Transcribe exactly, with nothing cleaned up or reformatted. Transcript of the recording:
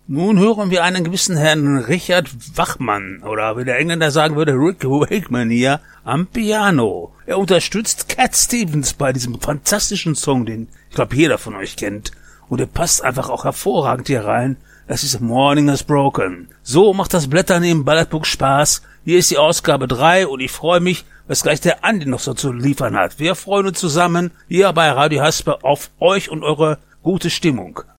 Nun hören wir einen gewissen Herrn Richard Wachmann, oder wie der Engländer sagen würde, Rick Wakeman hier, am Piano. Er unterstützt Cat Stevens bei diesem fantastischen Song, den ich glaube jeder von euch kennt. Und er passt einfach auch hervorragend hier rein. Das ist Morning Has Broken. So macht das Blättern im Ballertbuch Spaß. Hier ist die Ausgabe drei und ich freue mich, was gleich der Andi noch so zu liefern hat. Wir freuen uns zusammen hier bei Radio Hasper auf euch und eure gute Stimmung.